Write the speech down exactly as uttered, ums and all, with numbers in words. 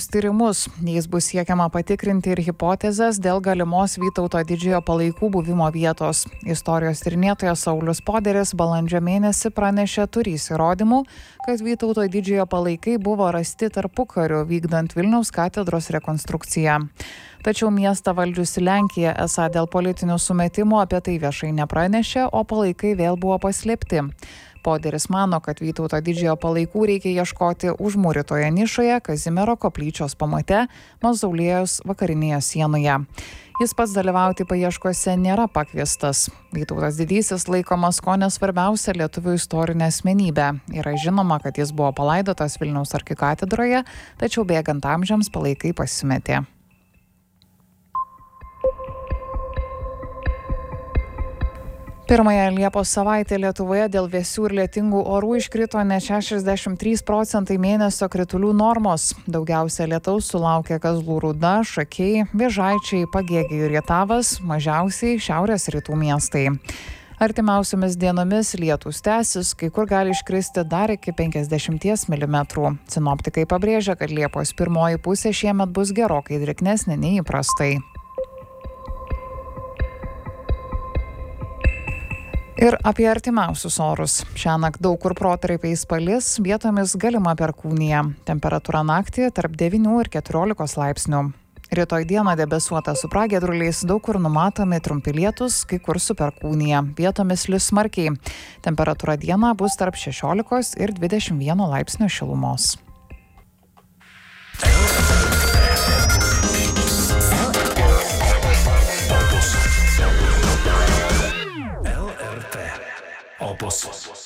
tyrimus. Jais bus siekiama patikrinti ir hipotezės dėl galimos Vytauto didžiojo palaikų buvimo vietos. Istorijos tyrinėtojas Saulius Poderis balandžio mėnesį pranešė turys įrodymų, kad Vytauto didžiojo palaikai buvo rasti tarpukariu vykdant Vilniaus katedros rekonstrukciją. Tačiau miestą valdžiusi Lenkija esą dėl politinių sumetimų apie tai viešai nepranešė, o palaikai vėl buvo paslėpti. Poderis mano, kad Vytauto didžiojo palaikų reikia ieškoti užmūrytoje nišoje Kazimiero koplyčios pamate mauzoliejaus vakarinėje sienoje. Jis pats dalyvauti paieškose nėra pakviestas. Vytautas didysis laikomas kone svarbiausia lietuvių istorinė asmenybė. Yra žinoma, kad jis buvo palaidotas Vilniaus arkikatedroje, tačiau bėgant amžiams palaikai pasimetė. Pirmąją Liepos savaitę Lietuvoje dėl vėsių ir lietingų orų iškrito net šešiasdešimt trys procentai mėnesio kritulių normos. Daugiausia lietaus sulaukė Kazlų Rūda, Šakiai, Vėžaičiai, Pagėgiai ir Rietavas, mažiausiai šiaurės rytų miestai. Artimiausiomis dienomis lietūs tęsis, kai kur gali iškristi dar iki penkiasdešimt milimetrų. Sinoptikai pabrėžia, kad Liepos pirmoji pusė šiemet bus gerokai drėgnesnė nei įprastai. Ir apie artimiausius orus. Šiąnakt daug kur protarpiais palis, vietomis galima perkūnija. Temperatūra naktį tarp devynių ir keturiolikos laipsnių. Rytoj dieną debesuota su pragiedruliais, daug kur numatomi trumpi lietūs, kai kur su perkūnija. Vietomis lis smarkiai. Temperatūra dieną bus tarp šešiolikos ir dvidešimt vieno laipsnio šilumos. Opus.